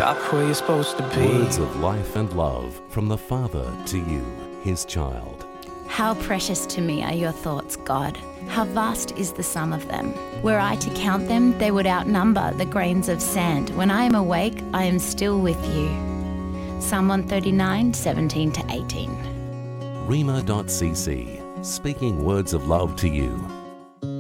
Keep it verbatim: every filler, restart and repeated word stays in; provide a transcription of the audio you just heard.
stop where you're supposed to be. Words of life and love from the Father to you, his child. How precious to me are your thoughts, God. How vast is the sum of them. Were I to count them, they would outnumber the grains of sand. When I am awake, I am still with you. Psalm one thirty-nine, seventeen to eighteen. Rhema dot c c, speaking words of love to you.